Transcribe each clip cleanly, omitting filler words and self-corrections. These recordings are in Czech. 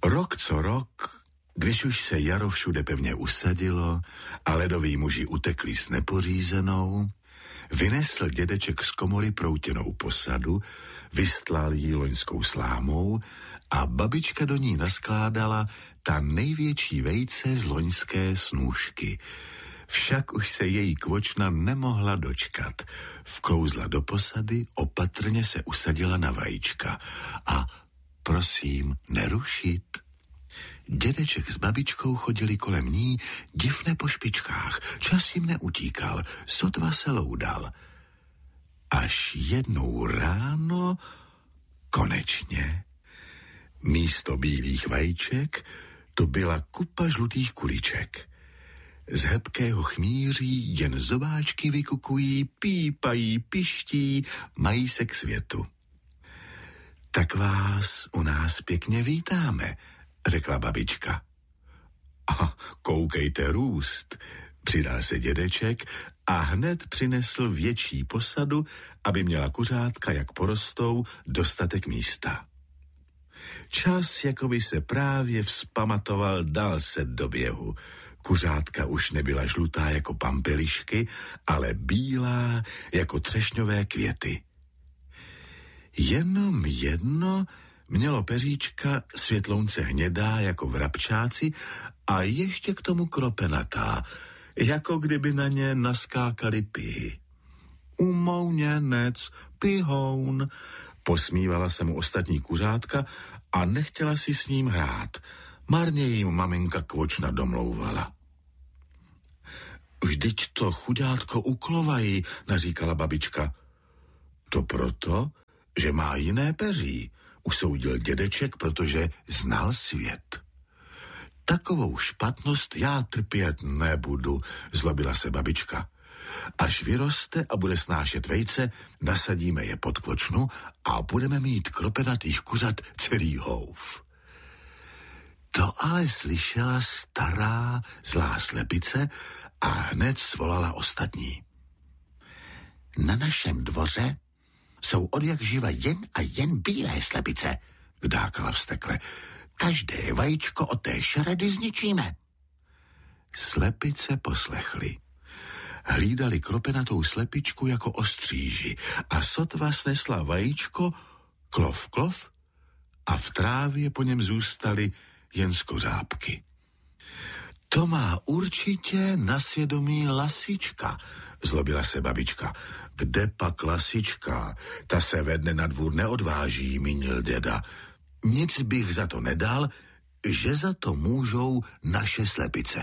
Rok co rok, když už se jaro všude pevně usadilo a ledoví muži utekli s nepořízenou, vynesl dědeček z komory proutěnou posadu, vystlal jí loňskou slámou a babička do ní naskládala ta největší vejce z loňské snůšky. Však už se její kvočna nemohla dočkat. Vklouzla do posady, opatrně se usadila na vajíčka a prosím nerušit. Dědeček s babičkou chodili kolem ní divné po špičkách, čas jim neutíkal, sotva se loudal. Až jednou ráno, konečně, místo bílých vajíček, to byla kupa žlutých kuliček. Z hebkého chmíří jen zobáčky vykukují, pípají, piští, mají se k světu. Tak vás u nás pěkně vítáme, řekla babička. A koukejte růst, přidal se dědeček a hned přinesl větší posadu, aby měla kuřátka, jak porostou, dostatek místa. Čas, jakoby se právě vzpamatoval, dal se do běhu. Kuřátka už nebyla žlutá jako pampelišky, ale bílá jako třešňové květy. Jenom jedno mělo peříčka světlounce hnědá jako vrabčáci a ještě k tomu kropenatá, jako kdyby na ně naskákali pihy. Umouněnec, pihoun, posmívala se mu ostatní kuřátka a nechtěla si s ním hrát. Marně jim maminka kvočna domlouvala. Vždyť to chudátko uklovají, naříkala babička. To proto, že má jiné peří, usoudil dědeček, protože znal svět. Takovou špatnost já trpět nebudu, zlobila se babička. Až vyroste a bude snášet vejce, nasadíme je pod kvočnu a budeme mít kropenatých kuřat celý houf. To ale slyšela stará zlá slepice a hned svolala ostatní. Na našem dvoře jsou odjakživa jen a jen bílé slepice, kdákala vztekle. Každé vajíčko od té šaredy zničíme. Slepice poslechly. Hlídali kropenatou slepičku jako ostříži a sotva snesla vajíčko, klov, klov, a v trávě po něm zůstaly jen skořápky. To má určitě na svědomí Lasička, zlobila se babička. Kde pak Lasička? Ta se ve dne na dvůr neodváží, mínil děda. Nic bych za to nedal, že za to můžou naše slepice.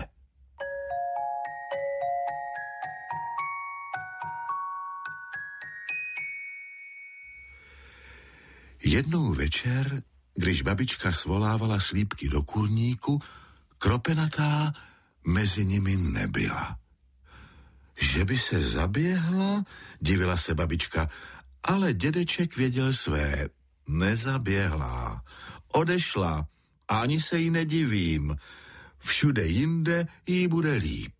Jednou večer, když babička svolávala slípky do kurníku, kropenatá mezi nimi nebyla. Že by se zaběhla, divila se babička, ale dědeček věděl své. Nezaběhla, odešla a ani se jí nedivím. Všude jinde jí bude líp.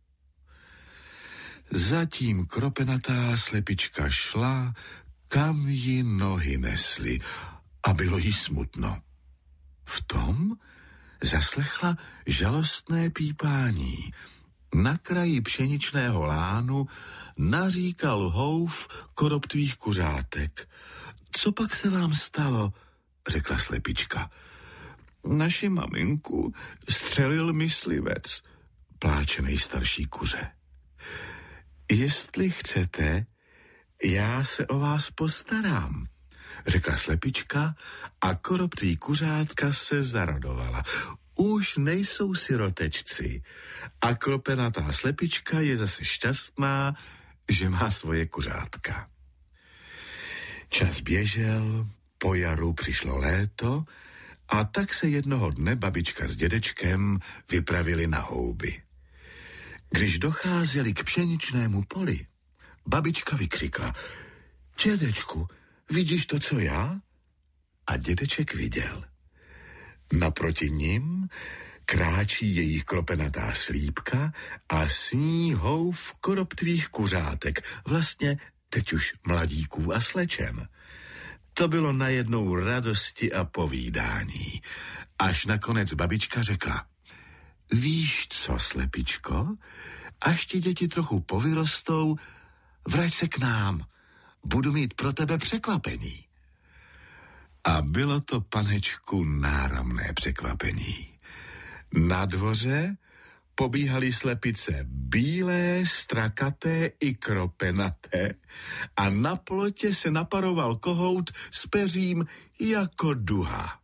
Zatím kropenatá slepička šla, kam ji nohy nesly, a bylo jí smutno. V tom zaslechla žalostné pípání. Na kraji pšeničného lánu naříkal houf koroptvých kuřátek. Co pak se vám stalo? Řekla slepička. Naši maminku střelil myslivec, pláče nejstarší kuře. Jestli chcete, já se o vás postarám, řekla slepička a koroptví kuřátka se zaradovala. Už nejsou sirotečci a kropenatá slepička je zase šťastná, že má svoje kuřátka. Čas běžel, po jaru přišlo léto a tak se jednoho dne babička s dědečkem vypravili na houby. Když docházeli k pšeničnému poli, babička vykřikla: Dědečku, vidíš to, co já? A dědeček viděl. Naproti nim kráčí jejich kropenatá slípka a s ní houf koroptvých kuřátek, vlastně teď už mladíků a slečen. To bylo najednou radosti a povídání. Až nakonec babička řekla: víš co, slepičko, až ti děti trochu povyrostou, vrať se k nám. Budu mít pro tebe překvapení. A bylo to, panečku, náramné překvapení. Na dvoře pobíhaly slepice bílé, strakaté i kropenaté a na plotě se naparoval kohout s peřím jako duha.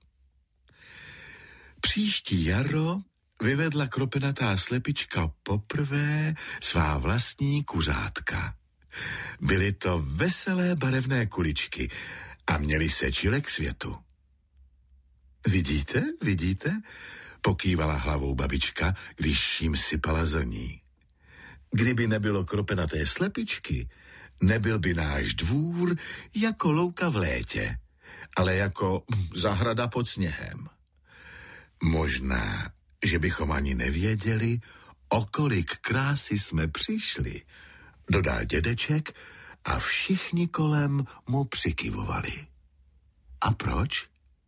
Příští jaro vyvedla kropenatá slepička poprvé svá vlastní kuřátka. Byly to veselé barevné kuličky a měly se čile k světu. Vidíte? Pokývala hlavou babička, když jim sypala zrní. Kdyby nebylo kropenaté slepičky, nebyl by náš dvůr jako louka v létě, ale jako zahrada pod sněhem. Možná, že bychom ani nevěděli, o kolik krásy jsme přišli, dodal dědeček a všichni kolem mu přikyvovali. A proč?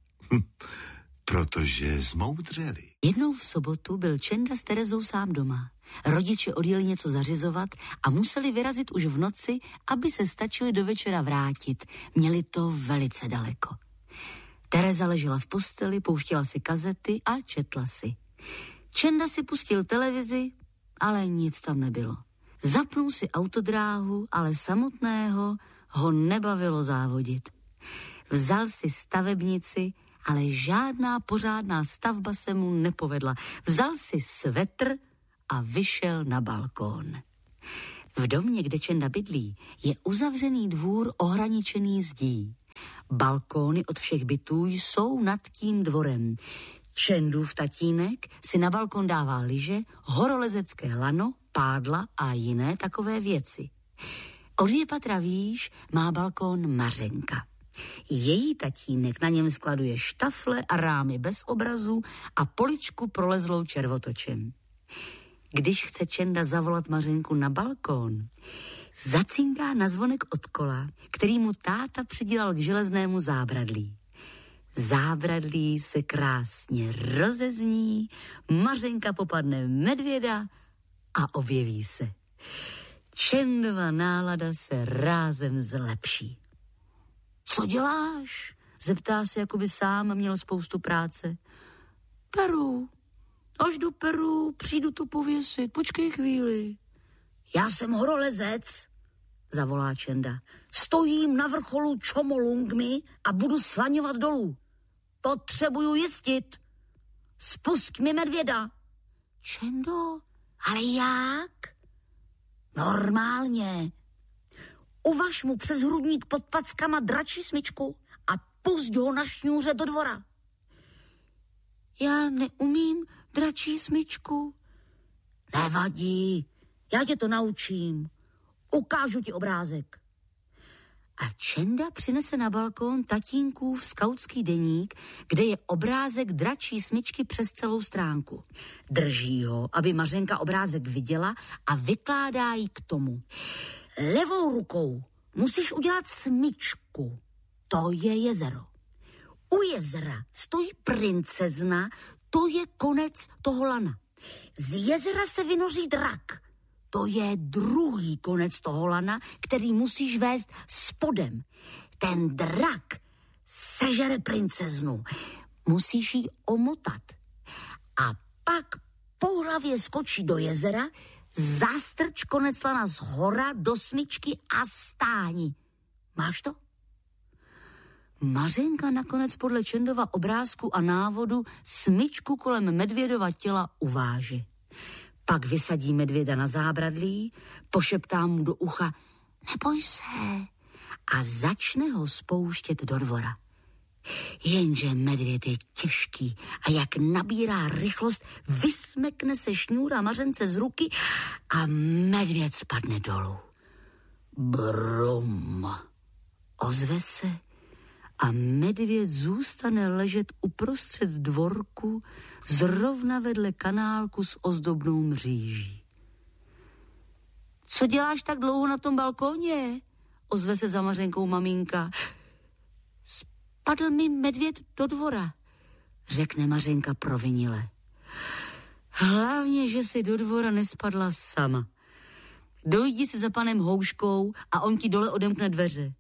Protože zmoudřeli. Jednou v sobotu byl Čenda s Terezou sám doma. Rodiče odjeli něco zařizovat a museli vyrazit už v noci, aby se stačili do večera vrátit. Měli to velice daleko. Tereza ležela v posteli, pouštěla si kazety a četla si. Čenda si pustil televizi, ale nic tam nebylo. Zapnul si autodráhu, ale samotného ho nebavilo závodit. Vzal si stavebnici, ale žádná pořádná stavba se mu nepovedla. Vzal si svetr a vyšel na balkón. V domě, kde Čenda bydlí, je uzavřený dvůr ohraničený zdí. Balkóny od všech bytů jsou nad tím dvorem. Čendův tatínek si na balkon dává lyže, horolezecké lano, pádla a jiné takové věci. O 2 patra výš má balkón Mařenka. Její tatínek na něm skladuje štafle a rámy bez obrazu a poličku prolezlou červotočem. Když chce Čenda zavolat Mařenku na balkón, zacinká na zvonek od kola, který mu táta přidělal k železnému zábradlí. Zábradlí se krásně rozezní, Mařenka popadne medvěda a objeví se. Čendova nálada se rázem zlepší. Co děláš? Zeptá se, jako by sám měl spoustu práce. Peru. Až do Peru, přijdu to pověsit, počkej chvíli. Já jsem horolezec, zavolá Čenda. Stojím na vrcholu Čomolungmy a budu slaňovat dolů. Potřebuju jistit. Spust mi medvěda. Čendo, ale jak? Normálně. Uvaž mu přes hrudník pod packama dračí smyčku a pusť ho na šňůře do dvora. Já neumím dračí smyčku. Nevadí, já tě to naučím. Ukážu ti obrázek. A Čenda přinese na balkón tatínkův skautský deník, kde je obrázek dračí smyčky přes celou stránku. Drží ho, aby Mařenka obrázek viděla a vykládá jí k tomu. Levou rukou musíš udělat smyčku. To je jezero. U jezera stojí princezna, to je konec toho lana. Z jezera se vynoří drak. To je druhý konec toho lana, který musíš vést spodem. Ten drak sežere princeznu. Musíš ji omotat. A pak po hlavě skočí do jezera, zastrč konec lana zhora do smyčky a stáni. Máš to? Mařenka nakonec podle Čendova obrázku a návodu smyčku kolem medvědova těla uváže. Pak vysadí medvěda na zábradlí, pošeptá mu do ucha neboj se a začne ho spouštět do dvora. Jenže medvěd je těžký a jak nabírá rychlost, vysmekne se šňůra Mařence z ruky a medvěd spadne dolů. Brum, ozve se a medvěd zůstane ležet uprostřed dvorku zrovna vedle kanálku s ozdobnou mříží. Co děláš tak dlouho na tom balkóně? Ozve se za Mařenkou maminka. Padl mi medvěd do dvora, řekne Mařenka provinile. Hlavně, že si do dvora nespadla sama. Dojdi si za panem Houškou a on ti dole odemkne dveře.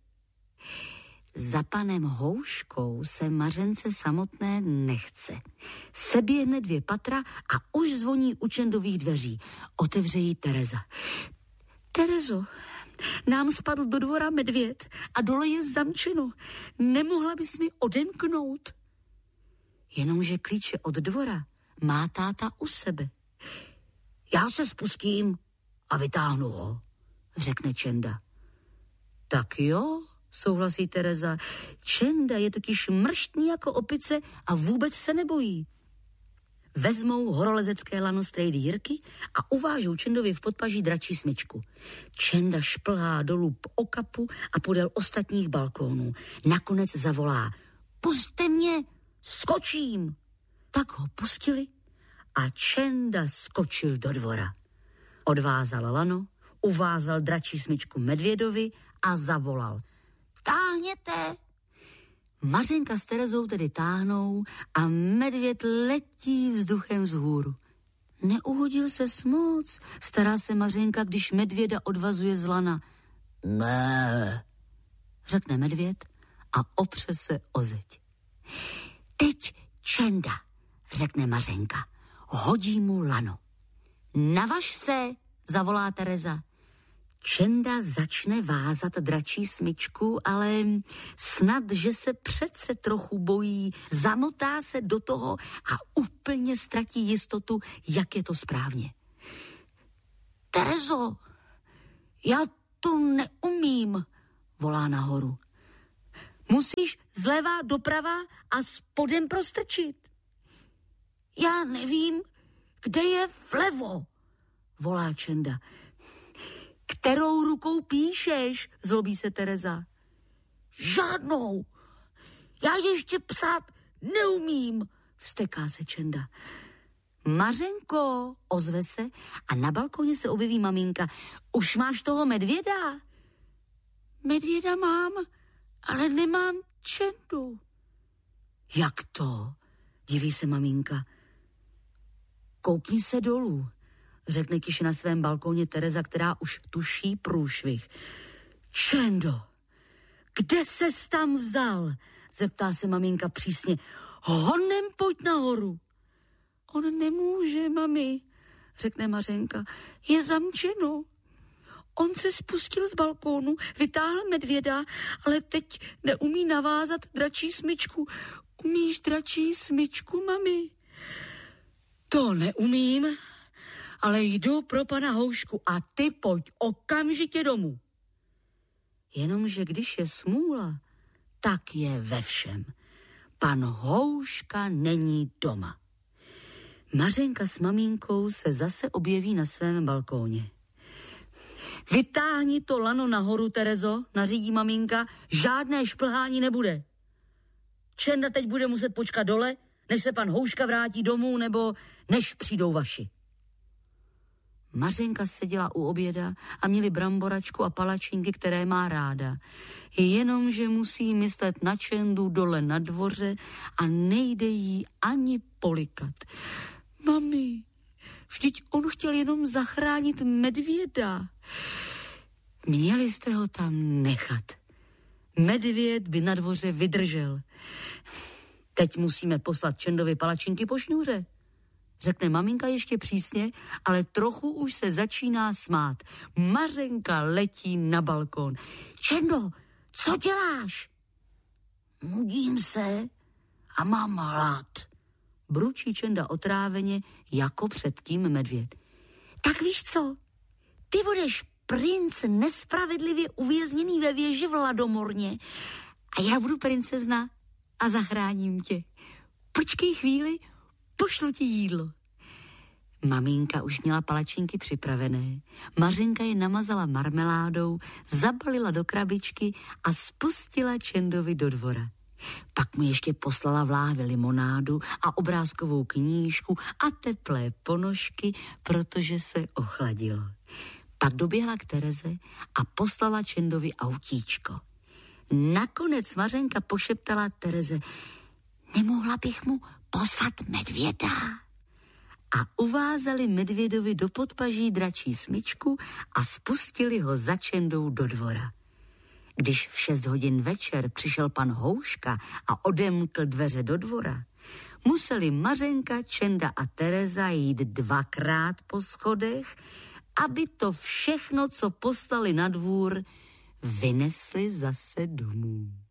Za panem Houškou se Mařence samotné nechce. Seběhne 2 patra a už zvoní u Čendových dveří. Otevře jí Tereza. Terezo, nám spadl do dvora medvěd a dole je zamčeno. Nemohla bys mi odemknout? Jenomže klíče od dvora má táta u sebe. Já se spustím a vytáhnu ho, řekne Čenda. Tak jo, souhlasí Tereza. Čenda je totiž mrštný jako opice a vůbec se nebojí. Vezmou horolezecké lano strejdy Jirky a uvážou Čendovi v podpaží dračí smyčku. Čenda šplhá dolů po okapu a podél ostatních balkónů. Nakonec zavolá: Pusťte mě, skočím! Tak ho pustili a Čenda skočil do dvora. Odvázal lano, uvázal dračí smyčku medvědovi a zavolal: Táhněte! Mařenka s Terezou tedy táhnou a medvěd letí vzduchem vzhůru. Neuhodil ses moc, stará se Mařenka, když medvěda odvazuje z lana. Ne, řekne medvěd a opře se o zeď. Teď Čenda, řekne Mařenka, hodí mu lano. Navaž se, zavolá Tereza. Čenda začne vázat dračí smyčku, ale snad, že se přece trochu bojí, zamotá se do toho a úplně ztratí jistotu, jak je to správně. Terezo, já to neumím, volá nahoru. Musíš zleva doprava a spodem prostrčit. Já nevím, kde je vlevo, volá Čenda. Kterou rukou píšeš, zlobí se Tereza. Žádnou. Já ještě psát neumím, vzteká se Čenda. Mařenko, ozve se a na balkoně se objeví maminka. Už máš toho medvěda? Medvěda mám, ale nemám Čendu. Jak to? Diví se maminka. Koukni se dolů, řekne tiše na svém balkóně Tereza, která už tuší průšvih. Čendo, kde ses tam vzal? Zeptá se maminka přísně. Honem pojď nahoru. On nemůže, mami, řekne Mařenka. Je zamčeno. On se spustil z balkónu, vytáhl medvěda, ale teď neumí navázat dračí smyčku. Umíš dračí smyčku, mami? To neumím, ale jdu pro pana Houšku a ty pojď okamžitě domů. Jenomže když je smůla, tak je ve všem. Pan Houška není doma. Mařenka s maminkou se zase objeví na svém balkóně. Vytáhni to lano nahoru, Terezo, nařídí maminka, žádné šplhání nebude. Čenda teď bude muset počkat dole, než se pan Houška vrátí domů, nebo než přijdou vaši. Mařenka seděla u oběda a měli bramboračku a palačinky, které má ráda. Jenomže musí myslet na Čendu dole na dvoře a nejde jí ani polikat. Mami, vždyť on chtěl jenom zachránit medvěda. Měli jste ho tam nechat. Medvěd by na dvoře vydržel. Teď musíme poslat Čendovi palačinky po šňůře, řekne maminka ještě přísně, ale trochu už se začíná smát. Mařenka letí na balkón. Čendo, co děláš? Nudím se a mám hlad, bručí Čenda otráveně jako předtím medvěd. Tak víš co? Ty budeš princ nespravedlivě uvězněný ve věži v Ladomorně a já budu princezna a zachráním tě. Počkej chvíli, pošlu ti jídlo. Maminka už měla palačinky připravené. Mařenka je namazala marmeládou, zabalila do krabičky a spustila Čendovi do dvora. Pak mu ještě poslala v láhvi limonádu a obrázkovou knížku a teplé ponožky, protože se ochladilo. Pak doběhla k Tereze a poslala Čendovi autíčko. Nakonec Mařenka pošeptala Tereze: nemohla bych mu poslat medvěda? A uvázali medvědovi do podpaží dračí smyčku a spustili ho za Čendou do dvora. Když v 6 hodin večer přišel pan Houška a odemkl dveře do dvora, museli Mařenka, Čenda a Tereza jít 2krát po schodech, aby to všechno, co poslali na dvůr, vynesli zase domů.